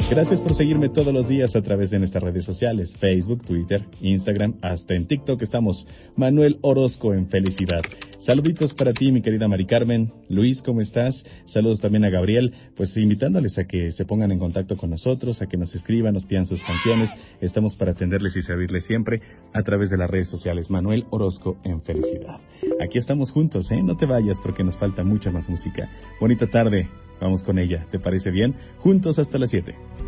Gracias por seguirme todos los días a través de nuestras redes sociales, Facebook, Twitter, Instagram, hasta en TikTok estamos. Manuel Orozco en Felicidad. Saluditos para ti, mi querida Mari Carmen. Luis, ¿cómo estás? Saludos también a Gabriel, pues invitándoles a que se pongan en contacto con nosotros, a que nos escriban, nos pidan sus canciones. Estamos para atenderles y servirles siempre a través de las redes sociales. Manuel Orozco en Felicidad. Aquí estamos juntos, ¿eh? No te vayas porque nos falta mucha más música. Bonita tarde, vamos con ella. ¿Te parece bien? Juntos hasta las 7.